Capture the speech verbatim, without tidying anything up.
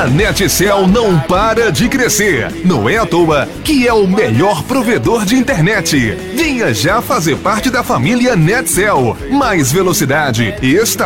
A Netcel não para de crescer. Não é à toa que é o melhor provedor de internet. Venha já fazer parte da família Netcel. Mais velocidade e estabilidade.